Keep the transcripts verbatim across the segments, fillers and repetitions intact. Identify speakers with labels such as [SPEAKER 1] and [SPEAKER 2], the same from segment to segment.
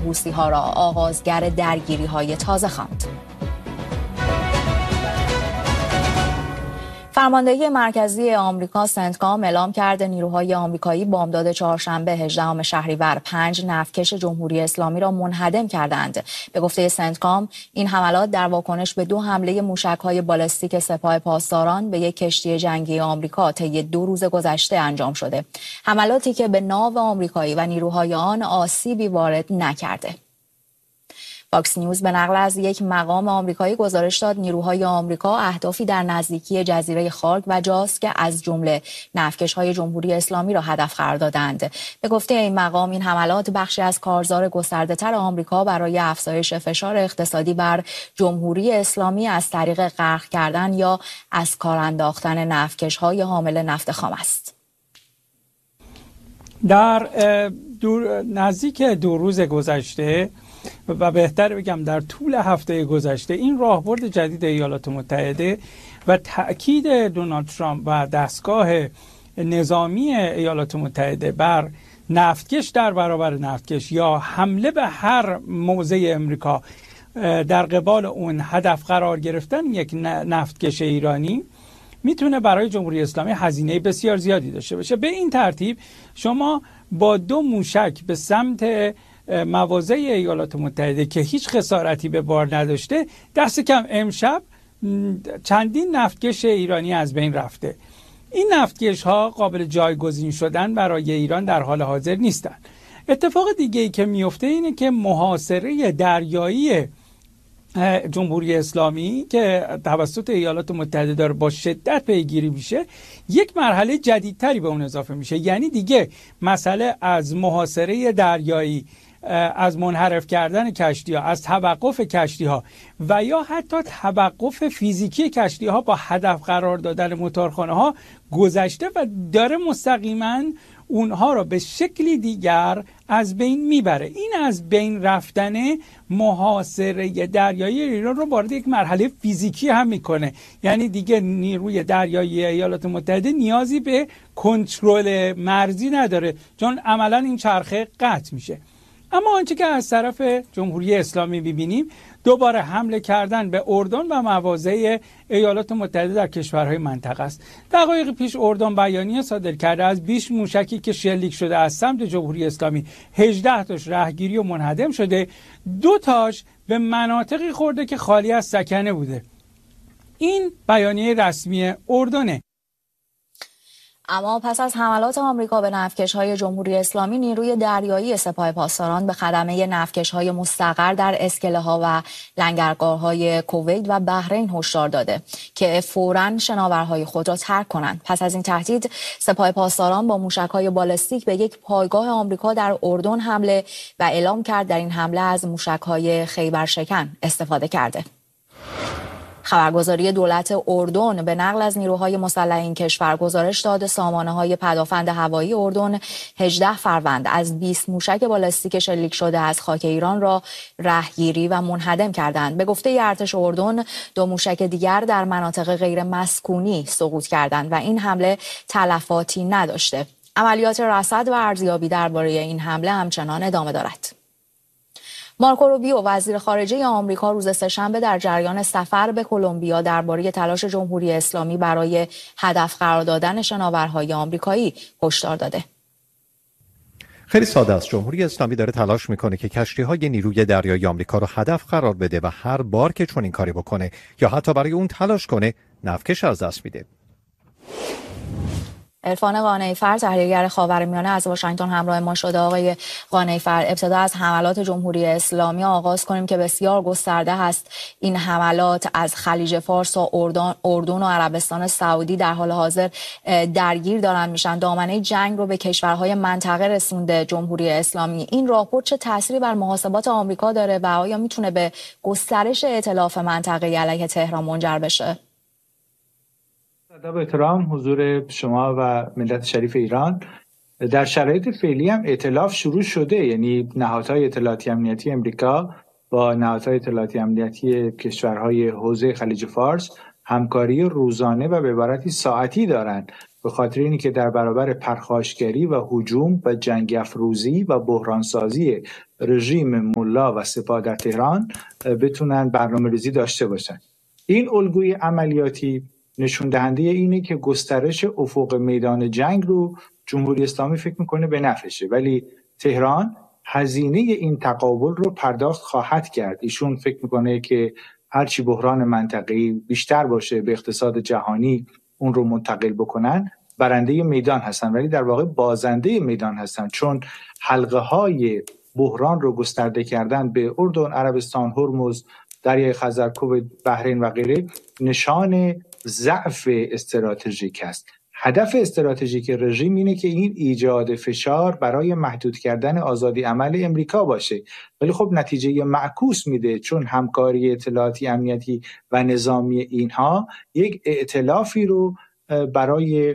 [SPEAKER 1] حوثی‌ها را آغازگر درگیری‌های تازه خواند. فرماندهی مرکزی آمریکا سنتکام اعلام کرده نیروهای آمریکایی بامداد چهارشنبه هجدهم شهریور پنج نفتکش جمهوری اسلامی را منهدم کردند. به گفته سنتکام این حملات در واکنش به دو حمله موشک‌های بالستیک سپاه پاسداران به یک کشتی جنگی آمریکا طی دو روز گذشته انجام شده. حملاتی که به ناو آمریکایی و نیروهای آن آسیبی وارد نکرده. فاکس نیوز به نقل از یک مقام آمریکایی گزارش داد نیروهای آمریکا اهدافی در نزدیکی جزیره خارک و جاس که از جمله نفتکش‌های جمهوری اسلامی را هدف قرار دادند. به گفته این مقام این حملات بخشی از کارزار گسترده‌تر آمریکا برای افزایش فشار اقتصادی بر جمهوری اسلامی از طریق غرق کردن یا از کار انداختن نفتکش‌های حامل نفت خام است.
[SPEAKER 2] در دور نزدیک دو روز گذشته و بهتر بگم در طول هفته گذشته این راهبرد جدید ایالات متحده و تأکید دونالد ترامپ و دستگاه نظامی ایالات متحده بر نفتکش در برابر نفتکش یا حمله به هر موضع امریکا در قبال اون هدف قرار گرفتن یک نفتکش ایرانی میتونه برای جمهوری اسلامی هزینه بسیار زیادی داشته باشه. به این ترتیب شما با دو موشک به سمت مواضع ایالات متحده که هیچ خسارتی به بار نداشته، دست کم امشب چندین نفتکش ایرانی از بین رفته. این نفتکش ها قابل جایگزین شدن برای ایران در حال حاضر نیستند. اتفاق دیگه ای که میفته اینه که محاصره دریایی جمهوری اسلامی که توسط ایالات متحده داره با شدت پیگیری میشه، یک مرحله جدیدتری به اون اضافه میشه. یعنی دیگه مسئله از محاصره دریایی، از منحرف کردن کشتی ها، از توقف کشتی ها و یا حتی توقف فیزیکی کشتی ها با هدف قرار دادن موتورخانه ها گذشته و داره مستقیما اونها را به شکلی دیگر از بین میبره. این از بین رفتن محاصره دریایی ایران رو وارد یک مرحله فیزیکی هم میکنه. یعنی دیگه نیروی دریایی ایالات متحده نیازی به کنترل مرزی نداره، چون عملا این چرخه قطع میشه. اما آنچه که از طرف جمهوری اسلامی می‌بینیم دوباره حمله کردن به اردن و مواضع ایالات متحده در کشورهای منطقه است. دقایق پیش اردن بیانیه صادر کرده از بیست موشکی که شلیک شده از سمت جمهوری اسلامی، هجده تاش رهگیری و منهدم شده، دو تاش به مناطقی خورده که خالی از سکنه بوده. این بیانیه رسمی اردنه.
[SPEAKER 1] اما پس از حملات آمریکا به نفتکش‌های جمهوری اسلامی، نیروی دریایی سپاه پاسداران به خدمه نفتکش‌های مستقر در اسکله‌ها و لنگرگاه‌های کویت و بحرین هشدار داده که فوراً شناورهای خود را ترک کنند. پس از این تهدید، سپاه پاسداران با موشک‌های بالستیک به یک پایگاه آمریکا در اردن حمله و اعلام کرد در این حمله از موشک‌های خیبرشکن استفاده کرده. خبرگزاری دولت اردن به نقل از نیروهای مسلح این کشور گزارش داد سامانه‌های پدافند هوایی اردن هجدهم فروند از بیست موشک بالستیک شلیک شده از خاک ایران را رهگیری و منهدم کردند. به گفته ارتش اردن، دو موشک دیگر در مناطق غیر مسکونی سقوط کردند و این حمله تلفاتی نداشته. عملیات رصد و ارزیابی درباره این حمله همچنان ادامه دارد. مارکو روبیو وزیر خارجه آمریکا روز سه‌شنبه در جریان سفر به کلمبیا درباره تلاش جمهوری اسلامی برای هدف قرار دادن شناورهای آمریکایی هشدار داده.
[SPEAKER 3] خیلی ساده است. جمهوری اسلامی داره تلاش میکنه که کشتی‌های نیروی دریایی آمریکا رو هدف قرار بده و هر بار که چنین کاری بکنه یا حتی برای اون تلاش کنه، نفتکش از دست میده.
[SPEAKER 1] عرفان قانعی‌فر، تحلیلگر خاورمیانه، از واشنگتن همراه ما شده. آقای قانعی‌فر، ابتدا از حملات جمهوری اسلامی آغاز کنیم که بسیار گسترده هست. این حملات از خلیج فارس و اردن, اردن و عربستان سعودی در حال حاضر درگیر دارن میشن. دامنه جنگ رو به کشورهای منطقه رسونده جمهوری اسلامی. این راهپورت چه تأثیری بر محاسبات آمریکا داره و آیا میتونه به گسترش ائتلاف منطقه‌ای علیه تهران منجر بشه؟
[SPEAKER 4] ادب احترام حضور شما و ملت شریف ایران. در شرایط فعلی هم ائتلاف شروع شده، یعنی نهادهای اطلاعاتی امنیتی امریکا با نهادهای اطلاعاتی امنیتی کشورهای حوزه خلیج فارس همکاری روزانه و به عبارتی ساعتی دارند، به خاطر اینی که در برابر پرخاشگری و هجوم و جنگ افروزی و بحرانسازی رژیم ملا و سپاه در تهران بتونن برنامه‌ریزی داشته باشن. این الگوی عملیاتی نشون دهنده اینه که گسترش افق میدان جنگ رو جمهوری اسلامی فکر میکنه به نفعشه، ولی تهران هزینه این تقابل رو پرداخت خواهد کرد. ایشون فکر میکنه که هرچی بحران منطقه‌ای بیشتر باشه به اقتصاد جهانی اون رو منتقل بکنن، برنده میدان هستن، ولی در واقع بازنده میدان هستن، چون حلقه های بحران رو گسترده کردن به اردن، عربستان، هرمز، دریای خزر، کویت، بحرین و غیره نشان ضعف استراتژیک است. هدف استراتژیک رژیم اینه که این ایجاد فشار برای محدود کردن آزادی عمل امریکا باشه، ولی خب نتیجه معکوس میده، چون همکاری اطلاعاتی، امنیتی و نظامی اینها یک ائتلافی رو برای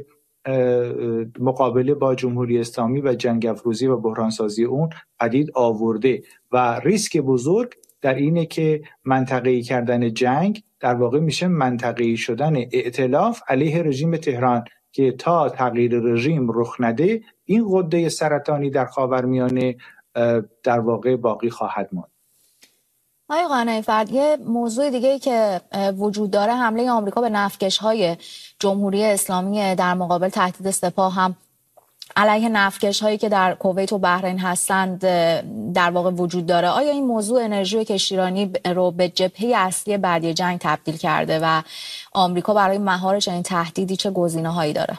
[SPEAKER 4] مقابله با جمهوری اسلامی و جنگ افروزی و بحرانسازی اون پدید آورده و ریسک بزرگ در اینه که منطقه‌ای کردن جنگ در واقع میشه منطقه‌ای شدن ائتلاف علیه رژیم تهران که تا تغییر رژیم رخ نده این غده سرطانی در خاورمیانه در واقع باقی خواهد ماند.
[SPEAKER 1] آقای قانع‌فرد، یه موضوع دیگه‌ای که وجود داره حمله آمریکا به نفتکش‌های جمهوری اسلامی در مقابل تهدید سپاه هم علیه نفتکش‌هایی که در کویت و بحرین هستند در واقع وجود داره. آیا این موضوع انرژی کشتیرانی رو به جبهه اصلی بعدی جنگ تبدیل کرده و آمریکا برای مهار چنین تهدیدی چه گزینه‌هایی داره؟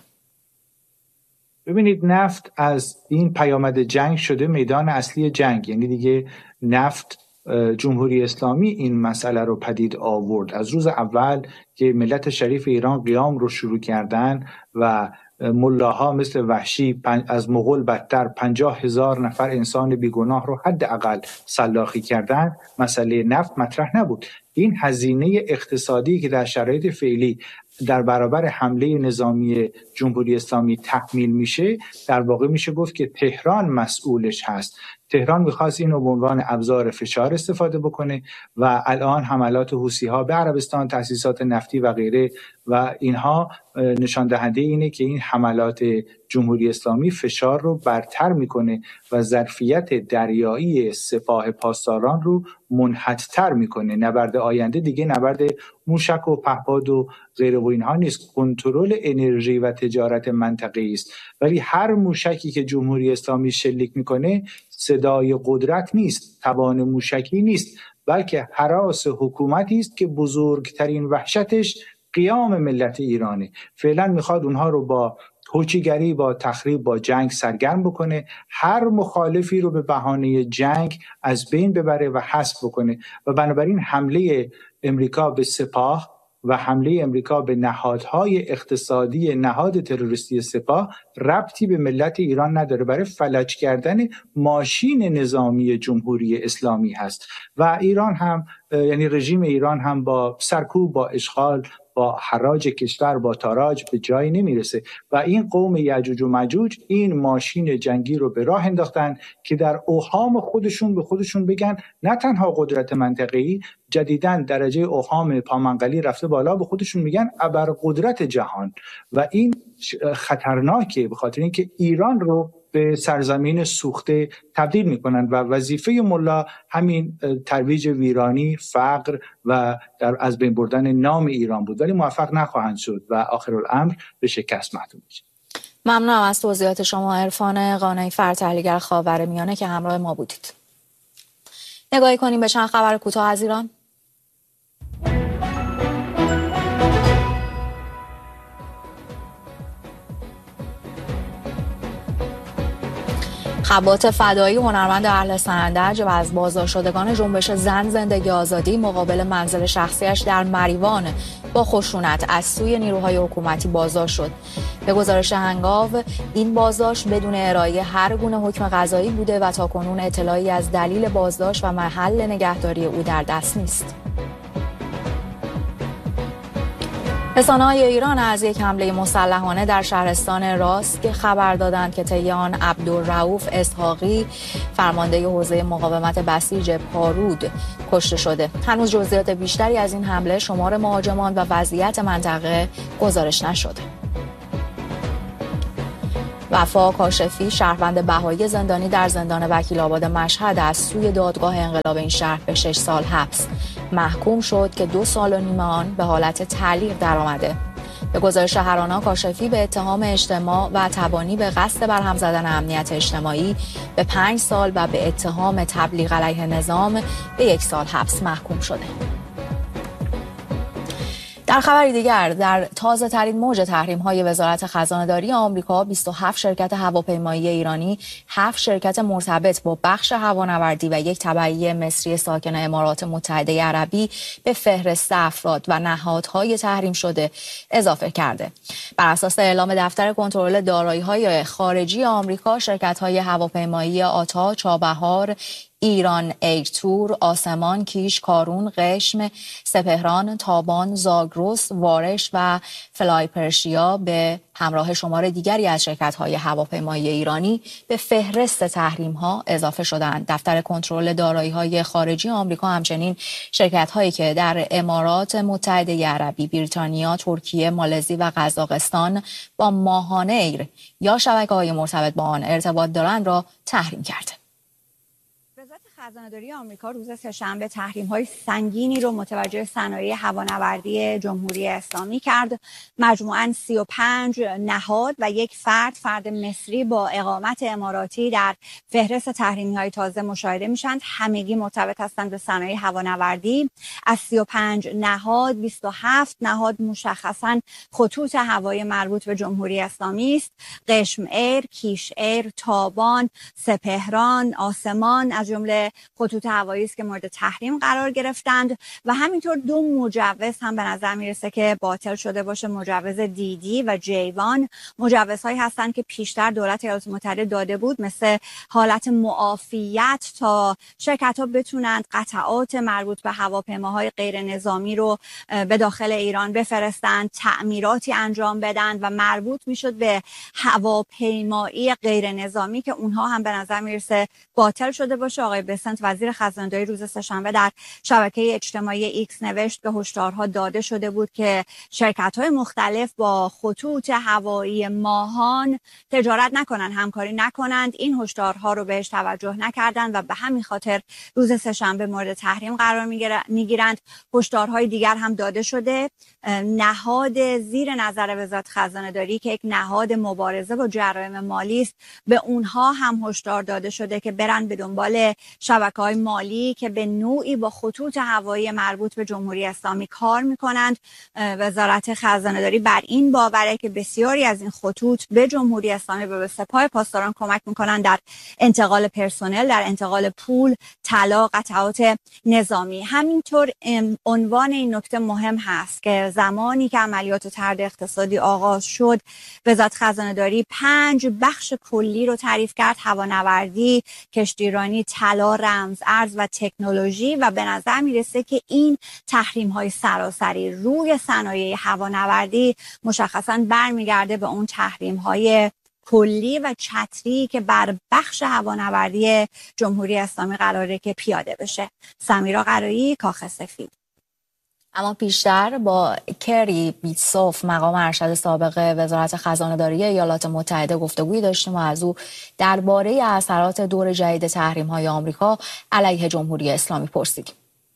[SPEAKER 4] ببینید، نفت از این پیامد جنگ شده میدان اصلی جنگ، یعنی دیگه نفت جمهوری اسلامی این مسئله رو پدید آورد. از روز اول که ملت شریف ایران قیام رو شروع کردن و ملاها مثل وحشی از مغول بدتر پنجاه هزار نفر انسان بیگناه رو حداقل سلاخی کردن، مسئله نفت مطرح نبود. این هزینه اقتصادی که در شرایط فعلی در برابر حمله نظامی جمهوری اسلامی تحمیل میشه، در واقع میشه گفت که تهران مسئولش هست. تهران میخواست اینو به عنوان ابزار فشار استفاده بکنه و الان حملات حوثی‌ها به عربستان، تأسیسات نفتی و غیره و اینها نشان دهنده اینه که این حملات جمهوری اسلامی فشار رو برتر میکنه و ظرفیت دریایی سپاه پاسداران رو منحط‌تر میکنه. نبرد آینده دیگه نبرد موشک و پهپاد و غیره و اینها نیست، کنترل انرژی و تجارت منطقه‌ای است. ولی هر موشکی که جمهوری اسلامی شلیک میکنه صدای قدرت نیست، توان موشکی نیست، بلکه هراس حکومتی است که بزرگترین وحشتش قیام ملت ایرانه. فعلا میخواد اونها رو با هوچیگری، با تخریب، با جنگ سرگرم بکنه، هر مخالفی رو به بهانه جنگ از بین ببره و حذف بکنه و بنابراین حمله امریکا به سپاه و حمله امریکا به نهادهای اقتصادی نهاد تروریستی سپاه ربطی به ملت ایران نداره، برای فلج کردن ماشین نظامی جمهوری اسلامی هست و ایران هم، یعنی رژیم ایران هم با سرکوب، با اشغال، با حراج کشور، با تاراج به جایی نمیرسه و این قوم یعجوج و ماجوج این ماشین جنگی رو به راه انداختن که در اوهام خودشون به خودشون بگن نه تنها قدرت منطقه‌ای، جدیداً درجه اوهام پامنقلی رفته بالا، به خودشون میگن ابر قدرت جهان و این خطرناکه به خاطر اینکه ایران رو به سرزمین سوخته تبدیل میکنن و وظیفه ملا همین ترویج ویرانی، فقر و در از بین بردن نام ایران بود، ولی موفق نخواهند شد و آخرالامر به شکست محتوم میشه.
[SPEAKER 1] ممنونم از توضیحات شما عرفان قانع‌فرد، تحلیلگر خاورمیانه که همراه ما بودید. نگاهی کنیم به چند خبر کوتاه از ایران. خبات فدایی، هنرمند اهل سنندج و از بازداشت شدگان جنبش زن زندگی آزادی مقابل منزل شخصیش در مریوان با خشونت از سوی نیروهای حکومتی بازداشت شد. به گزارش هنگاو این بازداشت بدون ارائه هر گونه حکم قضایی بوده و تاکنون اطلاعی از دلیل بازداشت و محل نگهداری او در دست نیست. رسانه‌های ایران از یک حمله مسلحانه در شهرستان راست که خبر دادند که طی آن عبدالرؤوف اسحاقی، فرمانده حوزه مقاومت بسیج پارود، کشته شده. هنوز جزئیات بیشتری از این حمله، شمار مهاجمان و وضعیت منطقه گزارش نشده. وفا کاشفی شهروند بهایی زندانی در زندان وکیل‌آباد مشهد از سوی دادگاه انقلاب این شهر به شش سال حبس محکوم شد که دو سال و نیم آن به حالت تعلیق درآمده. به گزارش هرانا، کاشفی به اتهام اجتماع و تبانی به قصد برهم زدن امنیت اجتماعی به پنج سال و به اتهام تبلیغ علیه نظام به یک سال حبس محکوم شده. در خبری دیگر، در تازه ترین موج تحریم های وزارت خزانه‌داری آمریکا، بیست و هفت شرکت هواپیمایی ایرانی، هفت شرکت مرتبط با بخش هوانوردی و یک تبعیه مصری ساکن امارات متحده عربی به فهرست افراد و نهادهای تحریم شده اضافه کرده. بر اساس اعلام دفتر کنترل دارایی‌های خارجی آمریکا، شرکت‌های هواپیمایی آتا، چابهار، ایران ایر تور، آسمان، کیش، کارون، قشم، سپهران، تابان، زاگرس، وارش و فلای پرشیا به همراه شمار دیگری از شرکت‌های هواپیمایی ایرانی به فهرست تحریم‌ها اضافه شدند. دفتر کنترل دارایی‌های خارجی آمریکا همچنین شرکت‌هایی که در امارات متحده عربی، بریتانیا، ترکیه، مالزی و قزاقستان با ماهانه ایر یا شبکه‌های مرتبط با آن ارتباط دارند را تحریم کرده.
[SPEAKER 5] خزانه‌داری آمریکا روز سه‌شنبه تحریم‌های سنگینی رو متوجه صنایع هوانوردی جمهوری اسلامی کرد. مجموعاً سی و پنج نهاد و یک فرد فرد مصری با اقامت اماراتی در فهرست تحریمی‌های تازه مشاهده میشن. همگی مرتبط هستند به صنایع هوانوردی. از سی و پنج نهاد، بیست و هفت نهاد مشخصاً خطوط هوایی مربوط به جمهوری اسلامی است. قشم ایر، کیش ایر، تابان، سپهران، آسمان از جمله خطوط هوایی است که مورد تحریم قرار گرفتند و همینطور دو مجوز هم به نظر میرسه که باطل شده باشه. مجوز دیدی و جیوان مجوزهایی هستند که پیشتر دولت ایالات متحده داده بود، مثل حالت معافیت تا شرکت ها بتونند قطعات مربوط به هواپیماهای غیر نظامی رو به داخل ایران بفرستند، تعمیراتی انجام بدن و مربوط میشد به هواپیمایی غیر نظامی که اونها هم به نظر میرسه باطل شده باشه. آقای بسنت وزیر خزانه‌داری روز سه‌شنبه در شبکه اجتماعی ایکس نوشت به هشدارها داده شده بود که شرکت‌های مختلف با خطوط هوایی ماهان تجارت نکنند، همکاری نکنند. این هشدارها رو بهش توجه نکردند و به همین خاطر روز سه‌شنبه مورد تحریم قرار میگیرند. هشدارهای دیگر هم داده شده. نهاد زیر نظر وزارت خزانه‌داری که یک نهاد مبارزه با جرایم مالی است، به اونها هم هشدار داده شده که برن به دنبال شبکه‌های مالی که به نوعی با خطوط هوایی مربوط به جمهوری اسلامی کار می‌کنند. وزارت خزانه‌داری بر این باوره که بسیاری از این خطوط به جمهوری اسلامی و به سپاه پاسداران کمک می‌کنند در انتقال پرسنل، در انتقال پول، طلا، قطعات نظامی. همینطور عنوان این نکته مهم هست که زمانی که عملیات طرد اقتصادی آغاز شد، وزارت خزانه‌داری پنج بخش کلی رو تعریف کرد: هوانوردی، کشتیرانی، طلا، رمز ارز و تکنولوژی. و به نظر میرسه که این تحریم های سراسری روی صنایع هوانوردی مشخصاً برمیگرده به اون تحریم های کلی و چتری که بر بخش هوانوردی جمهوری اسلامی قراره که پیاده بشه. سمیرا قرایی، کاخ سفید.
[SPEAKER 1] اما پیشتر با کری بیتسوف، مقام ارشد سابق وزارت خزانه‌داری ایالات متحده، گفتگویی داشتیم و از او درباره اثرات دور جدید تحریم‌های آمریکا علیه جمهوری اسلامی پرسیدیم.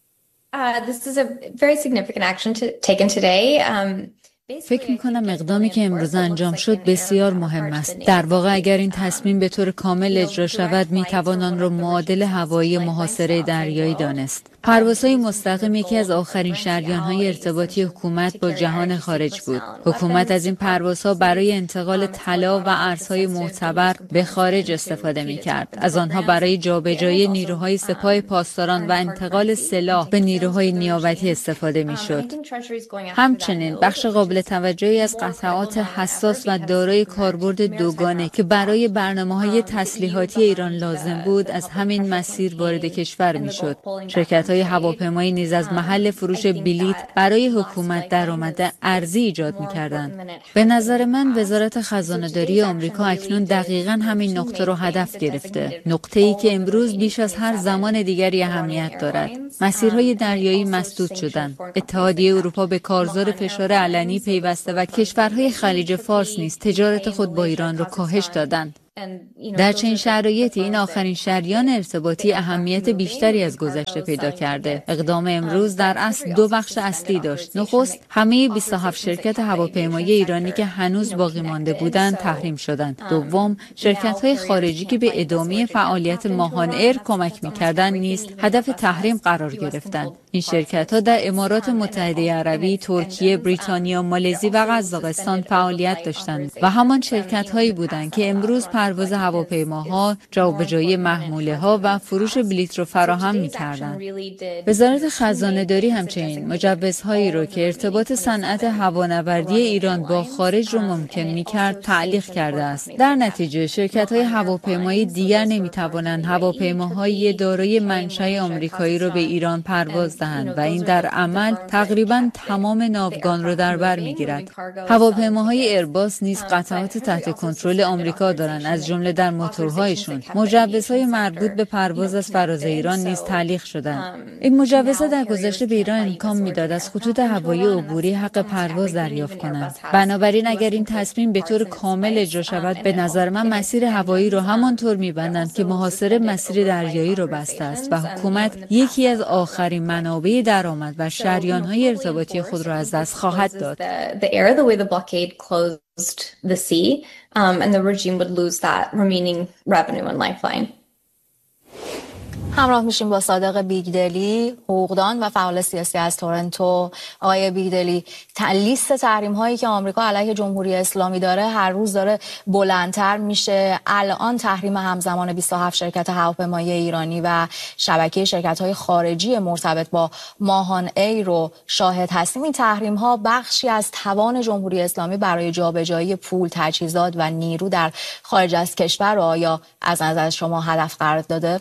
[SPEAKER 6] Uh, this is a very significant action to, taken today. Um,
[SPEAKER 7] فکر میکنم اقدامی که امروز انجام شد بسیار مهم است. در واقع اگر این تصمیم به طور کامل اجرا شود، میتوان آن را معادل هوایی محاصره دریایی دانست. پروازهای مستقیم یکی از آخرین شریان‌های ارتباطی حکومت با جهان خارج بود. حکومت از این پروازها برای انتقال طلا و ارزهای معتبر به خارج استفاده می‌کرد. از آنها برای جابجایی نیروهای سپاه پاسداران و انتقال سلاح به نیروهای نیابتی استفاده می‌شد. همچنین بخش قابل توجهی از قطعات حساس و دارای کاربرد دوگانه که برای برنامه‌های تسلیحاتی ایران لازم بود، از همین مسیر وارد کشور می‌شد. شرکت‌های شرکت‌های هواپیمایی نیز از محل فروش بلیط برای حکومت درآمد ارزی ایجاد می‌کردند. به نظر من وزارت خزانه‌داری آمریکا اکنون دقیقاً همین نقطه رو هدف گرفته. نقطه‌ای که امروز بیش از هر زمان دیگری اهمیت دارد. مسیرهای دریایی مسدود شدند. اتحادیه اروپا به کارزار فشار علنی پیوسته و کشورهای خلیج فارس نیز تجارت خود با ایران را کاهش دادند. در چنین شرایطی این آخرین شریان ارتباطی اهمیت بیشتری از گذشته پیدا کرده. اقدام امروز در اصل دو بخش اصلی داشت. نخست، همه بیست و هفت شرکت هواپیمایی ایرانی که هنوز باقی مانده بودند تحریم شدند. دوم، شرکت‌های خارجی که به ادامه فعالیت ماهان ایر کمک می‌کردند نیز هدف تحریم قرار گرفتند. این شرکت‌ها در امارات متحده عربی، ترکیه، بریتانیا، مالزی و قزاقستان فعالیت داشتند و همان شرکت‌هایی بودند که امروز پرواز هواپیماها، جابجایی محموله‌ها و فروش بلیط را فراهم می‌کردند. وزارت خزانه‌داری همچنین مجوزهایی را که ارتباط صنعت هوانوردی ایران با خارج را ممکن می‌کرد تعلیق کرده است. در نتیجه شرکت‌های هواپیمایی دیگر نمی‌توانند هواپیماهای دارای منشأ آمریکایی را به ایران پرواز دهند و این در عمل تقریباً تمام ناوگان را در بر می‌گیرد. هواپیماهای ایرباس نیز قطعات تحت کنترل آمریکا دارند، از جمله در موتورهایشون. مجوزهای مربوط به پرواز از فراز ایران نیز تعلیق شدند. این مجوزها در گذشته به ایران امکان میداد از خطوط هوایی عبوری حق پرواز دریافت کنند. بنابراین اگر این تصمیم به طور کامل اجرا شود، به نظر من مسیر هوایی را همانطور می‌بندند که محاصره مسیر دریایی را بسته است و حکومت یکی از آخرین منابع درآمد و شریان‌های ارتباطی خود را از دست خواهد داد.
[SPEAKER 6] the sea, um, and the regime would lose that remaining revenue and lifeline.
[SPEAKER 1] همراه میشیم با صادق بیگدلی، حقوقدان و فعال سیاسی از تورنتو. آقای بیگدلی، لیست تحریم هایی که آمریکا علیه جمهوری اسلامی داره هر روز داره بلندتر میشه. الان تحریم همزمان بیست و هفت شرکت هواپیمایی ایرانی و شبکه شرکت های خارجی مرتبط با ماهان ایر رو شاهد هستیم. این تحریم ها بخشی از توان جمهوری اسلامی برای جابجایی پول، تجهیزات و نیرو در خارج از کشور رو آیا از نظر شما هدف قرار داده؟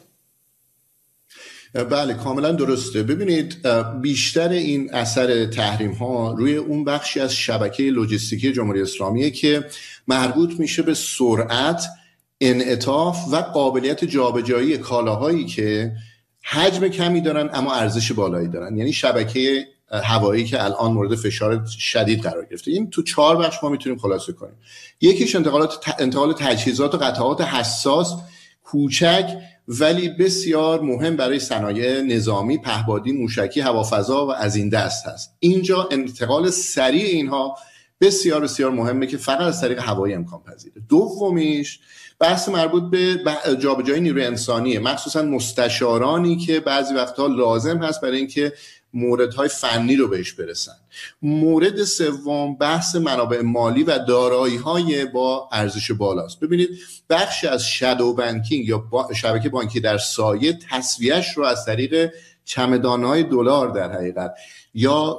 [SPEAKER 8] بله، کاملا درسته. ببینید، بیشتر این اثر تحریم ها روی اون بخشی از شبکه لوجستیکی جمهوری اسلامیه که مربوط میشه به سرعت، انعطاف و قابلیت جابجایی کالاهایی که حجم کمی دارن اما ارزش بالایی دارن. یعنی شبکه هوایی که الان مورد فشار شدید قرار گرفته. این تو چهار بخش ما میتونیم خلاصه کنیم. یکیش انتقالات انتقال تجهیزات و قطعات حساس، کوچک ولی بسیار مهم برای صنایع نظامی، پهپادی، موشکی، هوافضا و از این دست هست. اینجا انتقال سریع اینها بسیار بسیار مهمه که فقط از طریق هوایی امکان پذیره. دومیش بحث مربوط به جابجایی نیروی انسانیه، مخصوصا مستشارانی که بعضی وقتها لازم هست برای اینکه موردهای فنی رو بهش برسن. مورد سوم بحث منابع مالی و دارایی‌های با ارزش بالاست. ببینید، بخشی از شادو بانکینگ یا با شبکه بانکی در سایه تسویه‌اش رو از طریق چمدان‌های دلار در حقیقت یا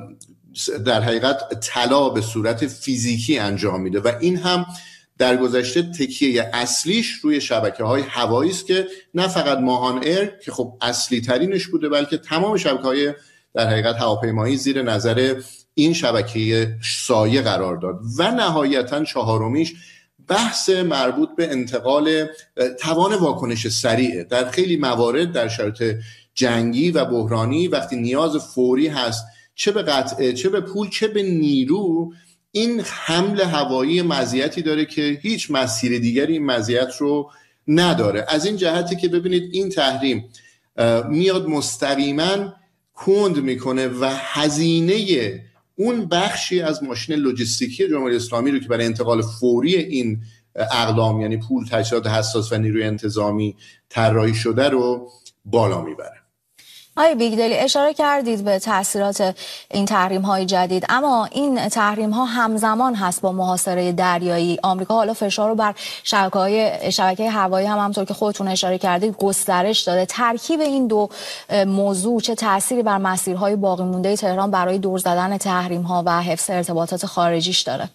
[SPEAKER 8] در حقیقت طلا به صورت فیزیکی انجام میده و این هم در گذشته تکیه اصلیش روی شبکه‌های هوایی است که نه فقط ماهان ایر که خب اصلی ترینش بوده، بلکه تمام شبکه‌های در حقیقت هواپیمایی زیر نظر این شبکه سایه قرار داد. و نهایتاً چهارمیش بحث مربوط به انتقال توان واکنش سریعه. در خیلی موارد در شرایط جنگی و بحرانی وقتی نیاز فوری هست، چه به قطعه، چه به پول، چه به نیرو، این حمل هوایی مزیتی داره که هیچ مسیر دیگری این مزیت رو نداره. از این جهتی که ببینید این تحریم میاد مستقیما کند میکنه و هزینه اون بخشی از ماشین لوجستیکی جمهوری اسلامی رو که برای انتقال فوری این اقلام یعنی پول، تجهیزات حساس و نیروی انتظامی طراحی شده رو بالا میبره.
[SPEAKER 1] آقای بیگدلی، اشاره کردید به تاثیرات این تحریم های جدید، اما این تحریم ها همزمان هست با محاصره دریایی. آمریکا حالا فشار رو بر شبکه‌های شبکه هوایی هم همونطور که خودتون اشاره کردید گسترش داده. ترکیب این دو موضوع چه تأثیری بر مسیرهای باقی مونده تهران برای دور زدن تحریم ها و حفظ ارتباطات خارجیش داره؟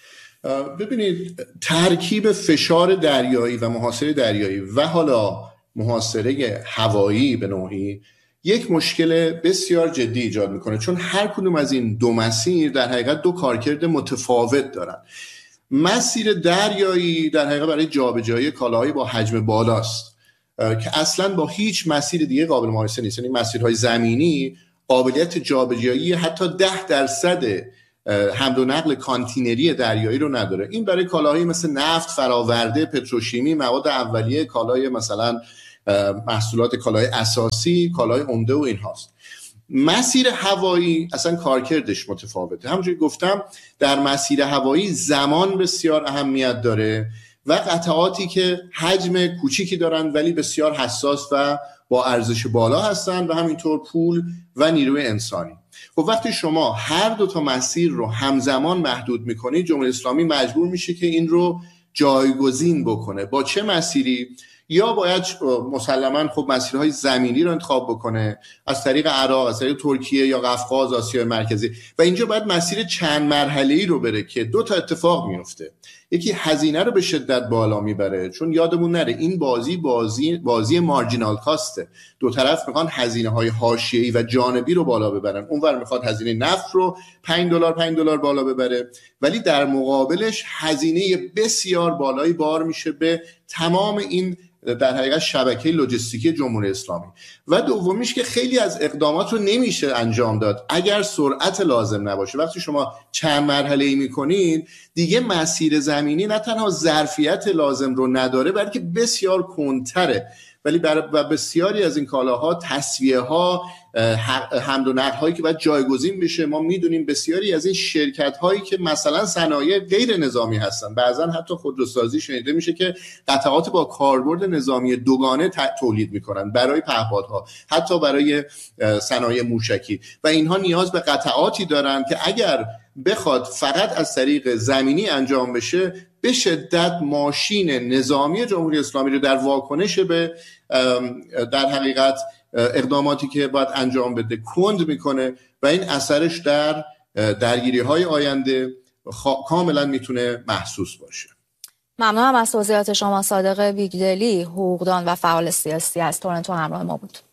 [SPEAKER 8] ببینید، ترکیب فشار دریایی و محاصره دریایی و حالا محاصره هوایی به نوعی یک مشکل بسیار جدی ایجاد میکنه، چون هر کدوم از این دو مسیر در حقیقت دو کارکرد متفاوت دارن. مسیر دریایی در حقیقت برای جابجایی کالاهای با حجم بالاست که اصلا با هیچ مسیر دیگه قابل مقایسه نیست. یعنی مسیرهای زمینی قابلیت جابجایی حتی ده درصد حمل و نقل کانتینری دریایی رو نداره. این برای کالاهایی مثل نفت، فراورده، پتروشیمی، مواد اولیه، کالای مثلا محصولات کالای اساسی، کالای عمده و این هاست. مسیر هوایی اصلا کارکردش متفاوته. همونجوری گفتم در مسیر هوایی زمان بسیار اهمیت داره و قطعاتی که حجم کوچیکی دارن ولی بسیار حساس و با ارزش بالا هستن و همینطور پول و نیروی انسانی. خب وقتی شما هر دو تا مسیر رو همزمان محدود میکنید، جمهوری اسلامی مجبور میشه که این رو جایگزین بکنه. با چه مسیری؟ یا باید مسلماً خب مسیرهای زمینی رو انتخاب بکنه از طریق عراق، از طریق ترکیه یا قفقاز، آسیای مرکزی، و اینجا باید مسیر چند مرحله‌ای رو بره که دو تا اتفاق میفته. یکی هزینه رو به شدت بالا میبره، چون یادمون نره این بازی بازی بازی مارجینال کاسته. دو طرف میخوان هزینه‌های حاشیه‌ای و جانبی رو بالا ببرن. اونور میخواد هزینه نفت رو پنج دلار پنج دلار بالا ببره، ولی در مقابلش هزینه بسیار بالایی بار میشه به تمام این در حقیقت شبکه لوجستیکی جمهوری اسلامی. و دومیش که خیلی از اقدامات رو نمیشه انجام داد اگر سرعت لازم نباشه. وقتی شما چند مرحله‌ای میکنید دیگه مسیر زمینی نه تنها ظرفیت لازم رو نداره بلکه بسیار کندتره، ولی برای بسیاری از این کالاها تسویه ها، حمل و نقل هایی که باید جایگزین بشه. ما میدونیم بسیاری از این شرکت هایی که مثلا صنایع غیر نظامی هستن، بعضا حتی خودروسازی شنیده میشه که قطعات با کاربرد نظامی دوگانه تولید میکنن برای پهپادها، حتی برای صنایع موشکی، و اینها نیاز به قطعاتی دارن که اگر بخواد فقط از طریق زمینی انجام بشه به شدت ماشین نظامی جمهوری اسلامی رو در واکنش به در حقیقت اقداماتی که باید انجام بده کند میکنه و این اثرش در درگیری های آینده کاملا میتونه محسوس باشه.
[SPEAKER 1] ممنونم از توضیحات شما. صادق بیگدلی، حقوقدان و فعال سیاسی از تورنتو همراه ما بود.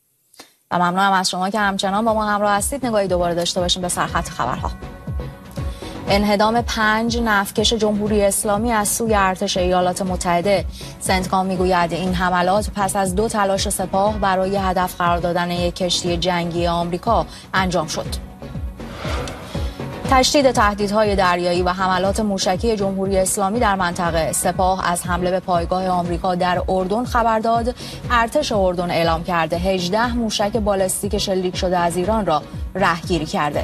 [SPEAKER 1] و ممنونم از شما که همچنان با ما همراه هستید. نگاهی دوباره داشته باشیم به سرخط خبرها. انهدام پنج نفتکش جمهوری اسلامی از سوی ارتش ایالات متحده. سنتکام میگوید این حملات پس از دو تلاش سپاه برای هدف قرار دادن یک کشتی جنگی آمریکا انجام شد. تشدید تهدیدهای دریایی و حملات موشکی جمهوری اسلامی در منطقه. سپاه از حمله به پایگاه آمریکا در اردن خبر داد. ارتش اردن اعلام کرده هجده موشک بالستیک شلیک شده از ایران را رهگیری کرده.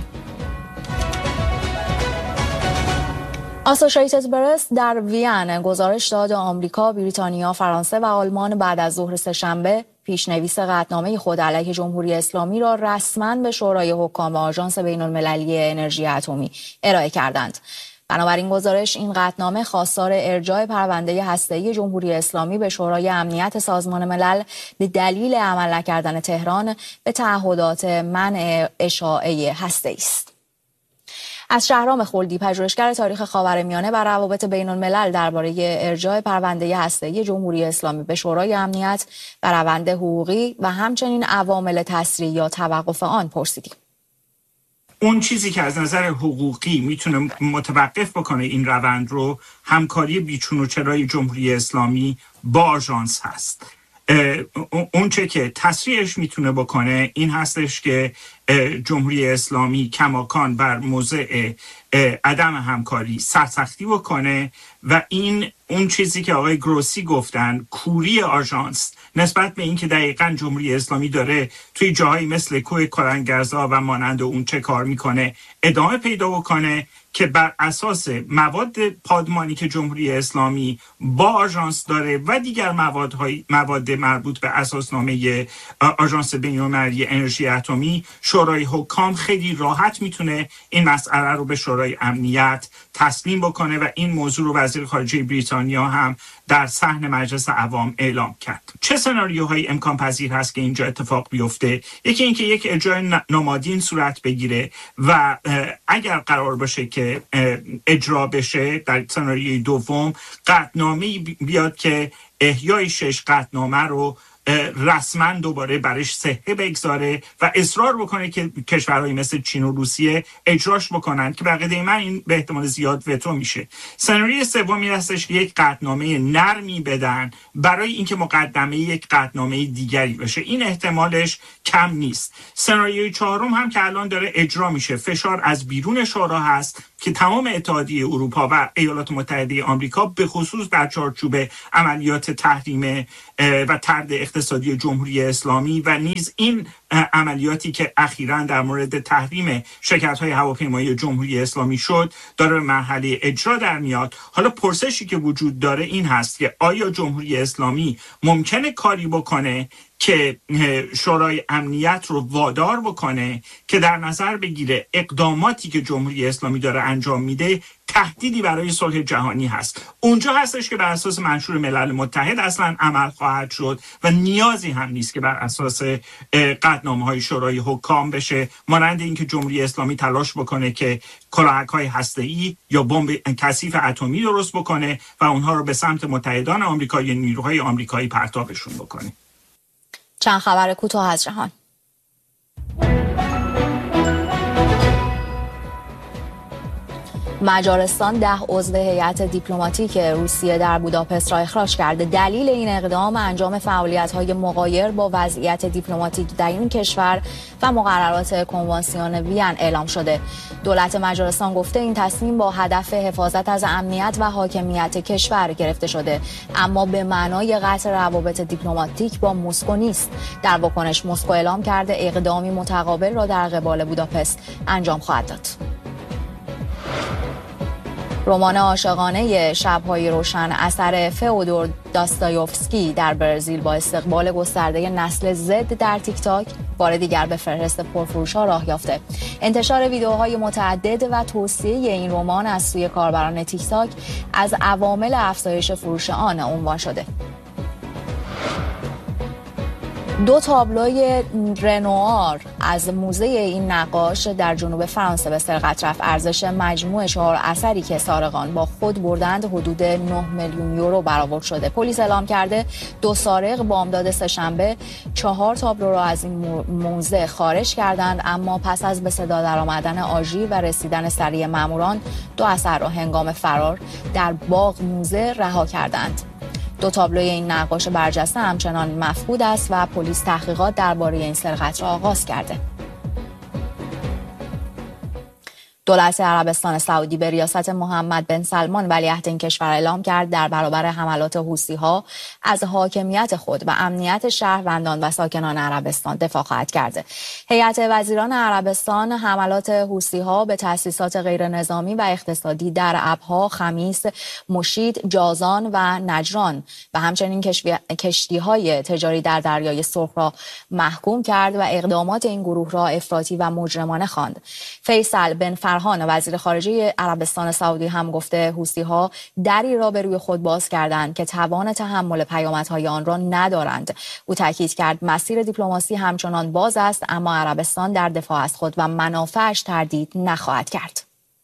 [SPEAKER 1] آسوشیتد پرس در وین گزارش داد آمریکا، بریتانیا، فرانسه و آلمان بعد از ظهر سه‌شنبه پیشنویس قطعنامه خود علیه جمهوری اسلامی را رسما به شورای حکام و آژانس بین‌المللی انرژی اتمی ارائه کردند. بنابراین گزارش این قطعنامه خواستار ارجاع پرونده هسته‌ای جمهوری اسلامی به شورای امنیت سازمان ملل به دلیل عمل نکردن تهران به تعهدات منع اشاعه هسته‌ای است. از شهرام خلدی، پژوهشگر تاریخ خاورمیانه و روابط بین الملل، درباره ارجاع پرونده هسته‌ای جمهوری اسلامی به شورای امنیت و روند حقوقی و همچنین عوامل تسریع یا توقف آن پرسیدیم.
[SPEAKER 9] اون چیزی که از نظر حقوقی میتونه متوقف بکنه این روند رو همکاری بیچون و چرای جمهوری اسلامی با آژانس هست. اون چه که تسریعش میتونه بکنه این هستش که جمهوری اسلامی کماکان بر موضع عدم همکاری سرسختی بکنه و این اون چیزی که آقای گروسی گفتن کوری آژانس نسبت به این که دقیقاً جمهوری اسلامی داره توی جاهایی مثل کوه کارنگرزا و مانند اون چه کار میکنه ادامه پیدا بکنه که بر اساس مواد پادمانی که جمهوری اسلامی با آژانس داره و دیگر موادهای مواد مربوط به اساسنامه آژانس بین‌المللی انرژی اتمی، شورای حکام خیلی راحت میتونه این مسئله رو به شورای امنیت تسلیم بکنه و این موضوع رو وزیر خارجه بریتانیا بریتانیا هم در صحن مجلس عوام اعلام کرد. چه سناریوهایی امکان پذیر هست که اینجا اتفاق بیفته؟ یکی اینکه یک اجرای نمادین صورت بگیره و اگر قرار باشه که اجرا بشه در سناریوی دوم قطعنامه‌ای بیاد که احیای شش قطعنامه رو رسما دوباره برش صحه بگذاره و اصرار بکنه که کشورهای مثل چین و روسیه اجراش بکنن که بقیده من این به احتمال زیاد وتو میشه. سناریوی سومی هستش که یک قطعنامه نرمی بدن برای اینکه مقدمه یک قطعنامه دیگری بشه. این احتمالش کم نیست. سناریوی چهارم هم که الان داره اجرا میشه، فشار از بیرون شورا هست که تمام اتحادیه اروپا و ایالات متحده آمریکا به خصوص در چارچوب عملیات تحریم و طرد اقتصادی جمهوری اسلامی و نیز این عملیاتی که اخیراً در مورد تحریم شرکت‌های هواپیمایی جمهوری اسلامی شد داره به مرحله اجرا در میاد. حالا پرسشی که وجود داره این هست که آیا جمهوری اسلامی ممکنه کاری بکنه که شورای امنیت رو وادار بکنه که در نظر بگیره اقداماتی که جمهوری اسلامی داره انجام میده تهدیدی برای صلح جهانی هست. اونجا هستش که بر اساس منشور ملل متحد اصلا عمل خواهد شد و نیازی هم نیست که بر اساس قطعنامه‌های شورای حکام بشه، مانند اینکه جمهوری اسلامی تلاش بکنه که کلاهک‌های هسته‌ای یا بمب کثیف اتمی درست بکنه و اونها رو به سمت متحدان آمریکایی، نیروهای آمریکایی پرتابشون بکنه.
[SPEAKER 1] چند خبر کوتاه از جهان. مجارستان ده عضو هیئت دیپلماتیک روسیه در بوداپست را اخراج کرده. دلیل این اقدام انجام فعالیت‌های مغایر با وضعیت دیپلماتیک در این کشور و مقررات کنوانسیون وین اعلام شده. دولت مجارستان گفته این تصمیم با هدف حفاظت از امنیت و حاکمیت کشور گرفته شده، اما به معنای قطع روابط دیپلماتیک با مسکو نیست. در واکنش مسکو اعلام کرده اقدامی متقابل را در قبال بوداپست انجام خواهد داد. رمان عاشقانه شب‌های روشن اثر فئودور داستایوفسکی در برزیل با استقبال گسترده نسل زد در تیک تاک بار دیگر به فهرست پرفروش‌ها راه یافته. انتشار ویدیوهای متعدد و توصیه این رمان از سوی کاربران تیک تاک از عوامل افزایش فروش آن عنوان شده. دو تابلوی رنوار از موزه این نقاش در جنوب فرانسه به سرقت رفت. ارزش مجموع چهار اثری که سارقان با خود بردند حدود نه میلیون یورو برآورد شده. پلیس اعلام کرده دو سارق بامداد سه‌شنبه چهار تابلو را از این موزه خارج کردند، اما پس از به صدا درآمدن آژیر و رسیدن سریع ماموران دو اثر را هنگام فرار در باغ موزه رها کردند. دو تابلوی این نقاش برجسته همچنان مفقود است و پلیس تحقیقات درباره این سرقت را آغاز کرده. دولت عربستان سعودی به ریاست محمد بن سلمان ولیعهد این کشور اعلام کرد در برابر حملات حوثی‌ها از حاکمیت خود و امنیت شهروندان و ساکنان عربستان دفاع خواهد کرد. هیئت وزیران عربستان حملات حوثی‌ها به تأسیسات غیرنظامی و اقتصادی در ابها، خمیس، مشید، جازان و نجران و همچنین کشتی‌های تجاری در دریای سرخ را محکوم کرد و اقدامات این گروه را افراطی و مجرمانه خواند. فیصل بن فرهان وزیر خارجه عربستان سعودی هم گفته حوثی‌ها دری را به روی خود باز کردند که توان تحمل پیامدهای آن را ندارند. او تاکید کرد مسیر دیپلماسی همچنان باز است، اما عربستان در دفاع از خود و منافعش تردید نخواهد کرد.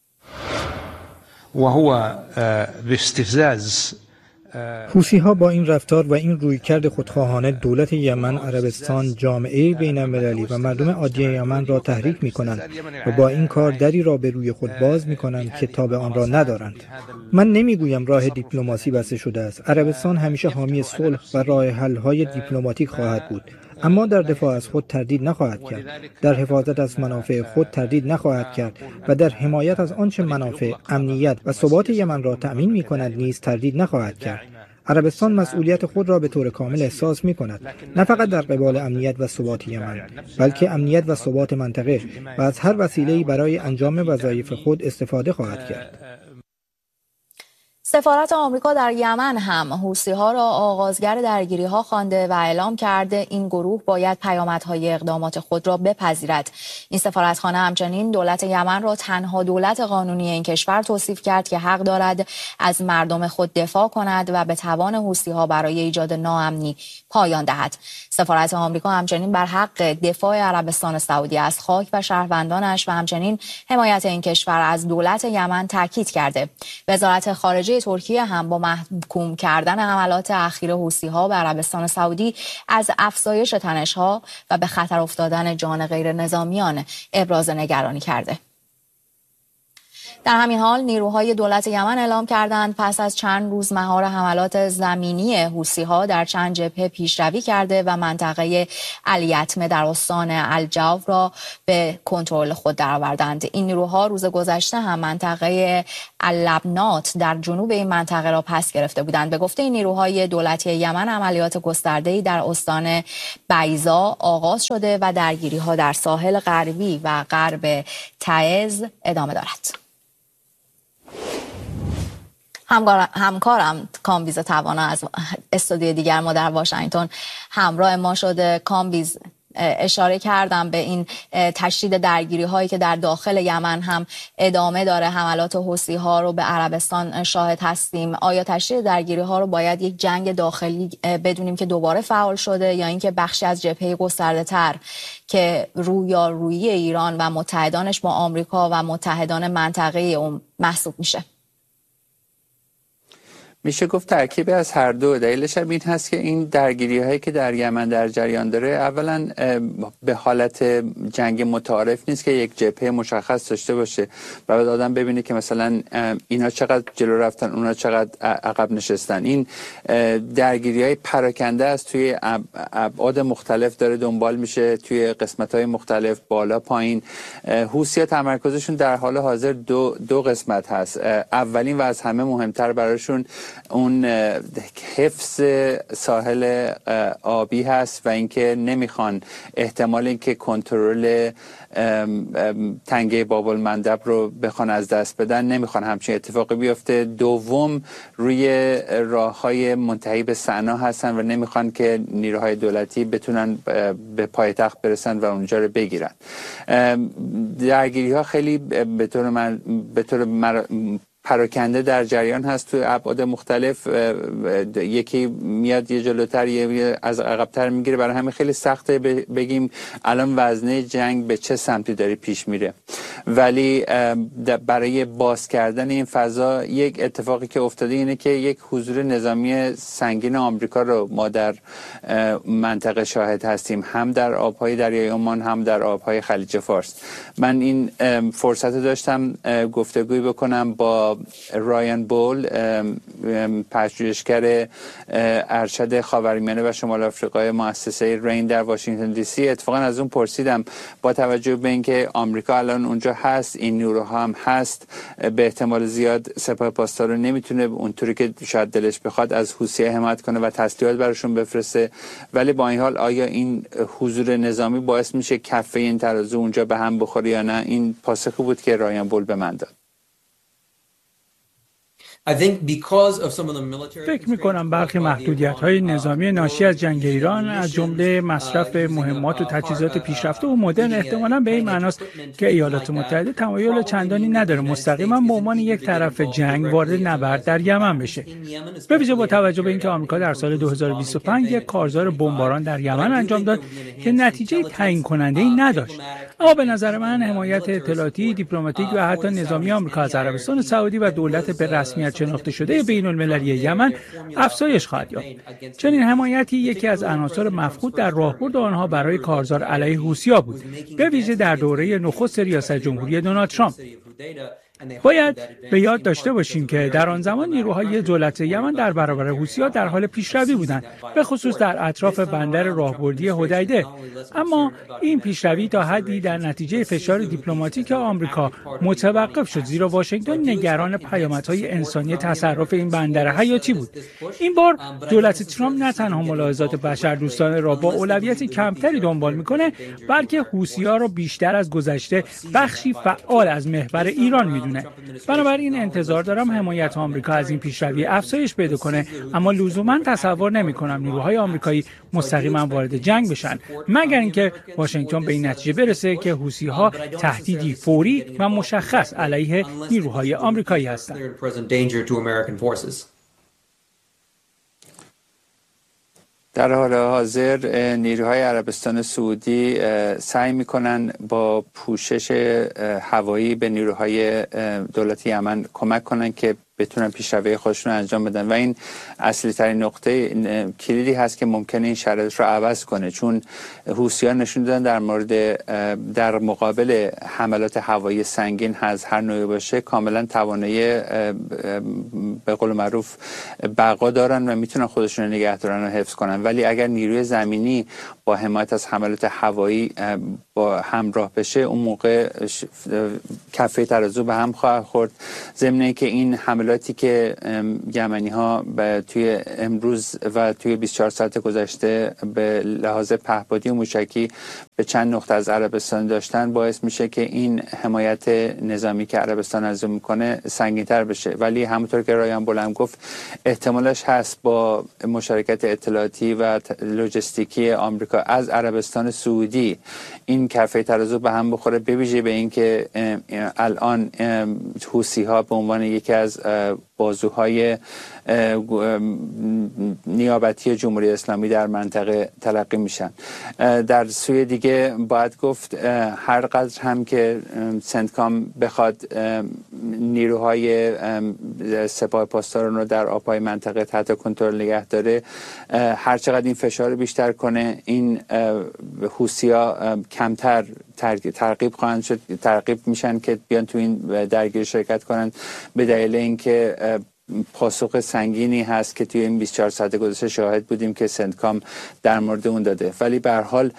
[SPEAKER 10] و هو باستفزاز
[SPEAKER 11] حوثی‌ها با این رفتار و این رویکرد خودخواهانه دولت یمن، عربستان، جامعه بین‌المللی و مردم عادی یمن را تحریک می‌کنند و با این کار دری را به روی خود باز می‌کنند که تاب آن را ندارند. من نمی‌گویم راه دیپلماسی بسته شده است. عربستان همیشه حامی صلح و راه حل‌های دیپلماتیک خواهد بود، اما در دفاع از خود تردید نخواهد کرد، در حفاظت از منافع خود تردید نخواهد کرد و در حمایت از آنچه منافع، امنیت و ثبات یمن را تأمین می‌کند نیز تردید نخواهد کرد. عربستان مسئولیت خود را به طور کامل احساس می‌کند، نه فقط در قبال امنیت و ثبات یمن، بلکه امنیت و ثبات منطقه و از هر وسیله‌ای برای انجام وظایف خود استفاده خواهد کرد.
[SPEAKER 1] سفارت آمریکا در یمن هم حوثی‌ها را آغازگر درگیری‌ها خوانده و اعلام کرده این گروه باید پیامدهای اقدامات خود را بپذیرد. این سفارتخانه همچنین دولت یمن را تنها دولت قانونی این کشور توصیف کرد که حق دارد از مردم خود دفاع کند و به توان حوثی‌ها برای ایجاد ناامنی پایان دهد. سفارت آمریکا همچنین بر حق دفاع عربستان سعودی از خاک و شهروندانش و همچنین حمایت این کشور از دولت یمن تاکید کرده. وزارت خارجه ترکیه هم با محکوم کردن حملات اخیر حوثی‌ها به عربستان سعودی از افزایش تنش‌ها و به خطر افتادن جان غیر نظامیان ابراز نگرانی کرده. در همین حال نیروهای دولت یمن اعلام کردند پس از چند روز مهار حملات زمینی حوثی‌ها در چند جبهه پیشروی کرده و منطقه الیتمه در استان الجوف را به کنترل خود درآوردند. این نیروها روز گذشته هم منطقه اللبنات در جنوب این منطقه را پس گرفته بودند. به گفته این نیروهای دولتی یمن عملیات گسترده‌ای در استان بیضا آغاز شده و درگیری‌ها در ساحل غربی و غرب تعز ادامه دارد. همکارم کامبیز توانا از استودیو دیگر ما در واشنگتن همراه ما شده. کامبیز، اشاره کردم به این تشدید درگیری هایی که در داخل یمن هم ادامه داره. حملات حوثی ها رو به عربستان شاهد هستیم. آیا تشدید درگیری ها رو باید یک جنگ داخلی بدونیم که دوباره فعال شده یا اینکه بخشی از جبهه گسترده تر که رویارویی ایران و متحدانش با آمریکا و متحدان منطقه اون محسوب میشه؟
[SPEAKER 12] میشه گفت ترکیب از هر دو. دلیلش هم این هست که این درگیری هایی که در یمن در جریان داره اولا به حالت جنگ متعارف نیست که یک جبهه مشخص داشته باشه و بعد آدم ببینه که مثلا اینا چقدر جلو رفتن اونا چقدر عقب نشستن. این درگیری های پراکنده است، توی ابعاد مختلف داره دنبال میشه، توی قسمت های مختلف بالا پایین. حوثی‌ها تمرکزشون در حال حاضر دو دو قسمت هست. اولین و از همه مهمتر براشون اون حفظ ساحل آبی هست و اینکه نمیخوان احتمال اینکه کنترل تنگه باب المندب رو بخوان از دست بدن، نمیخوان همچین اتفاقی بیفته. دوم روی راههای منتهی به صنعا هستن و نمیخوان که نیروهای دولتی بتونن به پایتخت برسن و اونجا رو بگیرن. درگیری ها خیلی به طور من به طور مر... پراکنده در جریان هست توی ابعاد مختلف. یکی میاد یه جلوتر یه از عقب‌تر میگیره، برای همین خیلی سخته بگیم الان وزنه جنگ به چه سمتی داره پیش میره. ولی برای باز کردن این فضا یک اتفاقی که افتاده اینه که یک حضور نظامی سنگین آمریکا رو ما در منطقه شاهد هستیم، هم در آبهای دریای عمان هم در آبهای خلیج فارس. من این فرصت داشتم گفتگوی بکنم با رایان بول، پژوهشگر ارشد خاورمیانه و شمال آفریقای مؤسسه رین در واشنگتن دی سی. اتفاقا از اون پرسیدم با توجه به اینکه آمریکا الان اونجا هست، این نیروها هم هست، به احتمال زیاد سپاه پاسدار رو نمیتونه اونطوری که شاید دلش بخواد از حوثی‌ها حمایت کنه و تسلیحات براشون بفرسته، ولی با این حال آیا این حضور نظامی باعث میشه کفه این ترازو اونجا به هم بخوره یا نه؟ این پاسخی بود که رایان بول به من داد.
[SPEAKER 2] فکر می‌کنم برخی محدودیت‌های نظامی ناشی از جنگ ایران از جمله مصرف مهمات و تجهیزات پیشرفته و مدرن احتمالاً به این معناست که ایالات متحده تمایل چندانی نداره مستقیما به عنوان یک طرف جنگ وارد نبرد در یمن بشه. به ویژه با توجه به اینکه آمریکا در سال دو هزار و بیست و پنج یک کارزار بمباران در یمن انجام داد که نتیجه تعیین کننده‌ای نداشت. اما به نظر من حمایت اطلاعاتی، دیپلماتیک و حتی نظامی آمریکا از عربستان سعودی و دولت به رسمیت شناخته شده بین المللی یمن افزایش خواهد یافت. چنین حمایتی یکی از عناصر مفقود در راهبرد آنها برای کارزار علیه حوثی‌ها بود، به ویژه در دوره نخست ریاست جمهوری دونالد ترامپ. باید به یاد داشته باشیم که در آن زمان نیروهای دولت یمن در برابر حوثی‌ها در حال پیشروی بودند، به خصوص در اطراف بندر راهبردی حدیده. اما این پیشروی تا حدی در نتیجه فشار دیپلماتیک آمریکا متوقف شد، زیرا واشنگتن نگران پیامدهای انسانی تصرف این بندر حیاتی بود. این بار دولت ترامپ نه تنها ملاحظات بشردوستانه را با اولویت کمتری دنبال می‌کنه، بلکه حوثی‌ها را بیشتر از گذشته بخشی فعال از محور ایران می‌دونه. بدونه. بنابراین انتظار دارم حمایت آمریکا از این پیشروی افزایش پیدا کنه، اما لزوما تصور نمی‌کنم نیروهای آمریکایی مستقیما وارد جنگ بشن، مگر اینکه واشنگتن به این نتیجه برسه که حوثی‌ها تهدیدی فوری و مشخص علیه نیروهای آمریکایی هستند.
[SPEAKER 12] در حال حاضر نیروهای عربستان سعودی سعی میکنن با پوشش هوایی به نیروهای دولت یمن کمک کنن که بتونن پیشروی خودشون انجام بدن و این اصلی ترین نقطه کلیدی هست که ممکنه این شرایط رو عوض کنه، چون حوثیان نشون دادن در مورد در مقابل حملات هوایی سنگین از هر نوعی باشه کاملا توانایی به قول معروف بقا دارن و میتونن خودشون رو نگه دارن و حفظ کنن، ولی اگر نیروی زمینی با حمایت از حملات هوایی با همراه بشه اون موقع کفه ترازو به هم خواهد خورد، ضمن اینکه این حملاتی که یمنی ها توی امروز و توی بیست و چهار ساعت گذشته به لحاظ پهپادی و موشکی به چند نقطه از عربستان داشتن باعث میشه که این حمایت نظامی که عربستان از اون میکنه سنگین‌تر بشه، ولی همونطور که رایان بولم گفت احتمالش هست با مشارکت اطلاعاتی و لوجستیکی آمریکا از عربستان سعودی این کفه ترازو به هم بخوره، به ویژه به اینکه الان حوثی‌ها به عنوان یکی از بازوهای نیابتی جمهوری اسلامی در منطقه تلقی میشن. در سوی دیگه باید گفت هر قدر هم که سنتکام بخواد نیروهای سپاه پاسداران رو در آبهای منطقه تحت کنترل نگه داره، هر چقدر این فشار رو بیشتر کنه این حوثی‌ها کمتر ترغیب خواهند شد، ترغیب میشن که بیان تو این درگیری شرکت کنن، به دلیل اینکه پاسخ سنگینی هست که توی این بیست و چهار ساعت گذشته شاهد بودیم که سنتکام در مورد اون داده، ولی به هر حال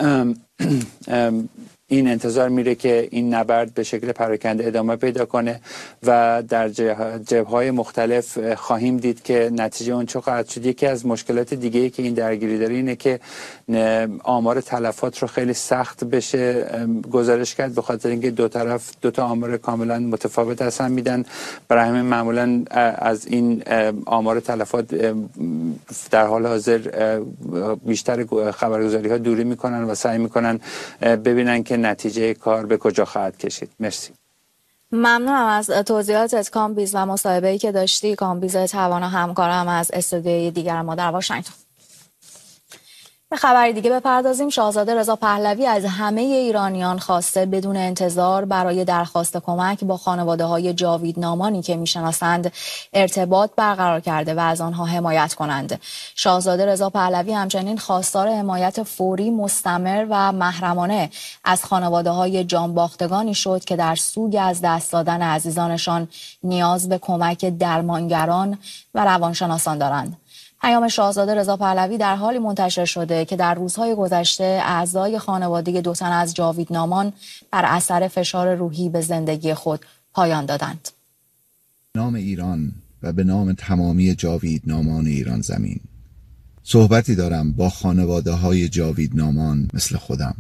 [SPEAKER 12] این انتظار میره که این نبرد به شکل پراکنده ادامه پیدا کنه و در جبهه‌های مختلف خواهیم دید که نتیجه اون چه خواهد شد. یکی از مشکلات دیگه‌ای که این درگیری داره اینه که آمار تلفات رو خیلی سخت بشه گزارش کرد، به خاطر اینکه دو طرف دو تا آمار کاملا متفاوت هستن میدن، برای همین معمولا از این آمار تلفات در حال حاضر بیشتر خبرگزاری‌ها دوری میکنن و سعی میکنن ببینن که نتیجه کار به کجا خواهد کشید. مرسی.
[SPEAKER 1] ممنونم از توضیحاتت کامبیز و مصاحبه‌ای که داشتی. کامبیز توانا همکارم از استودیوی دیگر ما در واشنگتن. به خبری دیگه بپردازیم. شاهزاده رضا پهلوی از همه ایرانیان خواسته بدون انتظار برای درخواست کمک با خانواده‌های جاویدنامانی که میشناسند ارتباط برقرار کرده و از آنها حمایت کنند. شاهزاده رضا پهلوی همچنین خواستار حمایت فوری، مستمر و محرمانه از خانواده‌های جانباختگانی شد که در سوگ از دست دادن عزیزانشان نیاز به کمک درمانگران و روانشناسان دارند. پیام شاهزاده رضا پهلوی در حالی منتشر شده که در روزهای گذشته اعضای خانواده دو تن از جاویدنامان بر اثر فشار روحی به زندگی خود پایان دادند.
[SPEAKER 13] نام ایران و به نام تمامی جاویدنامان ایران زمین صحبتی دارم با خانواده های جاویدنامان مثل خودم.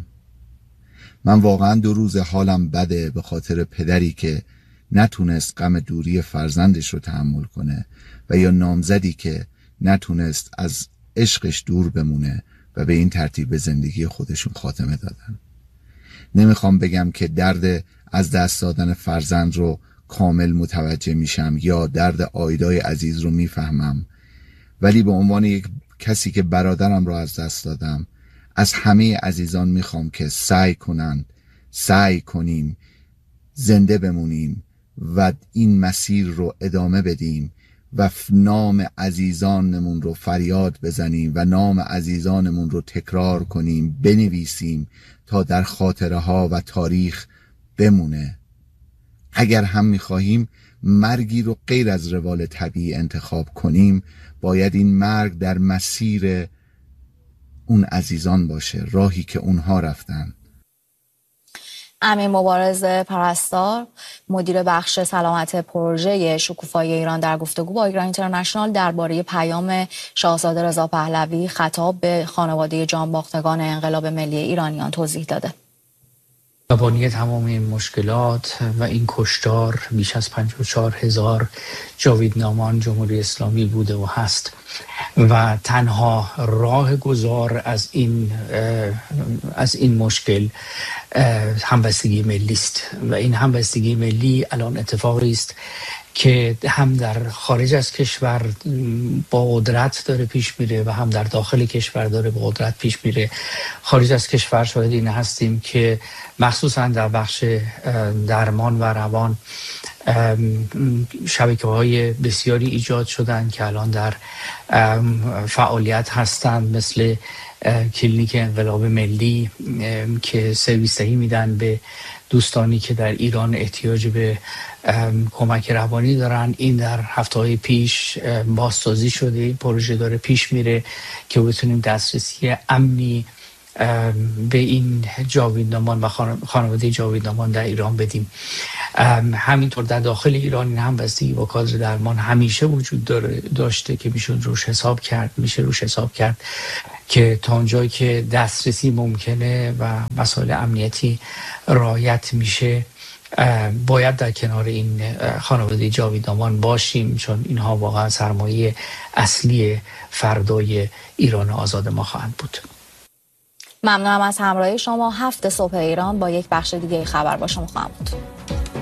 [SPEAKER 13] من واقعا دو روز حالم بده به خاطر پدری که نتونست غم دوری فرزندش رو تحمل کنه و یا نامزدی که نتونست از عشقش دور بمونه و به این ترتیب به زندگی خودشون خاتمه دادن. نمیخوام بگم که درد از دست دادن فرزند رو کامل متوجه میشم یا درد آیدای عزیز رو میفهمم، ولی به عنوان یک کسی که برادرم رو از دست دادم از همه عزیزان میخوام که سعی کنن سعی کنیم زنده بمونیم و این مسیر رو ادامه بدیم و نام عزیزانمون رو فریاد بزنیم و نام عزیزانمون رو تکرار کنیم، بنویسیم تا در خاطره ها و تاریخ بمونه. اگر هم میخواهیم مرگی رو غیر از روال طبیعی انتخاب کنیم، باید این مرگ در مسیر اون عزیزان باشه، راهی که اونها رفتن.
[SPEAKER 1] امین مبارز پرستار، مدیر بخش سلامت پروژه شکوفایی ایران، در گفتگو با ایران اینترنشنال درباره پیام شاهزاده رضا پهلوی خطاب به خانواده جانباختگان انقلاب ملی ایرانیان توضیح داده.
[SPEAKER 14] و بانی تمام این مشکلات و این کشتار بیش از پنجاه و چهار هزار جاویدنامان جمهوری اسلامی بوده و هست و تنها راه گذار از این از این مشکل همبستگی ملی است و این همبستگی ملی الان اتفاقی است که هم در خارج از کشور با قدرت داره پیش میره و هم در داخل کشور داره با قدرت پیش میره. خارج از کشور شاهد این هستیم که مخصوصا در بخش درمان و روان شبکه‌های بسیاری ایجاد شدن که الان در فعالیت هستند، مثل کلینیک انقلاب ملی که سرویس دهی میدن به دوستانی که در ایران احتیاج به کمک روانی دارن. این در هفته‌های پیش بازسازی شده، این پروژه داره پیش میره که بتونیم دسترسی امنی به این جاویدنامان و خانواده جاویدنامان در ایران بدیم. همینطور در داخل ایران این همبستگی با کادر درمان همیشه وجود داره داشته که میشه روش حساب کرد میشه روش حساب کرد که تا اونجایی که دسترسی ممکنه و مسائل امنیتی رعایت میشه باید در کنار این خانواده جاویدنامان باشیم، چون اینها واقعا سرمایه اصلی فردای ایران آزاد ما خواهند بود.
[SPEAKER 1] ممنونم از همراهی شما. هفت صبح ایران با یک بخش دیگه خبر با شما خواهم بود.